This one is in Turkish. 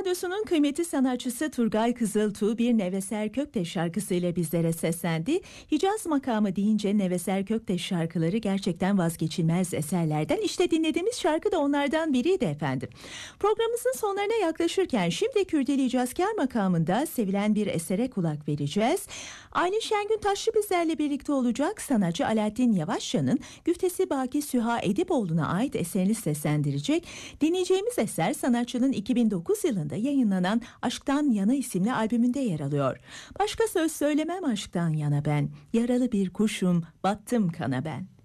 Radyosu'nun kıymetli sanatçısı Turgay Kızıltuğ bir Neveser Kökteş şarkısıyla bizlere seslendi. Hicaz makamı deyince Neveser Kökteş şarkıları gerçekten vazgeçilmez eserlerden. İşte dinlediğimiz şarkı da onlardan biriydi efendim. Programımızın sonlarına yaklaşırken şimdi Kürdili Hicazkar makamında sevilen bir esere kulak vereceğiz. Aylin Şengün Taşçı bizlerle birlikte olacak. Sanatçı Alaaddin Yavaşça'nın Güftesi Baki Süha Edipoğlu'na ait eserini seslendirecek. Dinleyeceğimiz eser sanatçının 2009 yılında yayınlanan Aşktan Yana isimli albümünde yer alıyor. Başka söz söylemem aşktan yana ben, yaralı bir kuşum, battım kana ben.